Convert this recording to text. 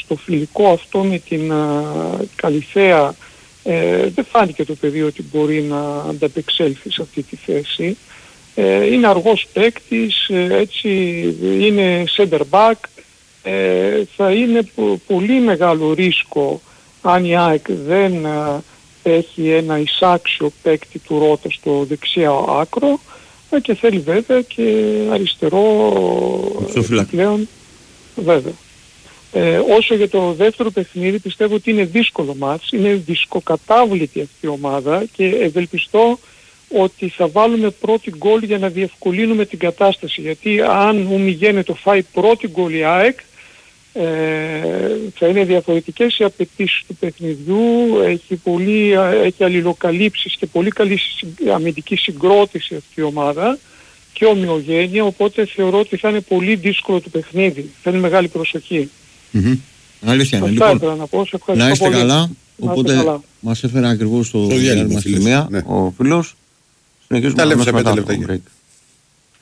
στο φιλικό αυτό με την Καλιθέα δεν φάνηκε το παιδί ότι μπορεί να ανταπεξέλθει σε αυτή τη θέση. Είναι αργός παίκτης, έτσι είναι center back, θα είναι πολύ μεγάλο ρίσκο αν η ΑΕΚ δεν έχει ένα εισάξιο παίκτη του Ρώτα στο δεξιά άκρο και θέλει βέβαια και αριστερό πλέον βέβαια. Όσο για το δεύτερο παιχνίδι πιστεύω ότι είναι δύσκολο μάτς, είναι δυσκοκατάβλητη αυτή η ομάδα και ευελπιστώ ότι θα βάλουμε πρώτη γκολ για να διευκολύνουμε την κατάσταση, γιατί αν ο Μιγένε το φάει πρώτη γκολ η ΑΕΚ θα είναι διαφορετικές οι απαιτήσεις του παιχνιδιού, έχει αλληλοκαλύψεις και πολύ καλή αμυντική συγκρότηση αυτή η ομάδα και ομοιογένεια, οπότε θεωρώ ότι θα είναι πολύ δύσκολο το παιχνίδι, θέλει μεγάλη προσοχή. Αλήθεια είναι. Αυτά ήθελα να πω, σε ευχαριστώ. Να είστε πολύ. καλά, οπότε μας έφερε ακριβώς το διάλειμμα στη μία ο φίλος. Τα λέμε σε 5 λεπτά.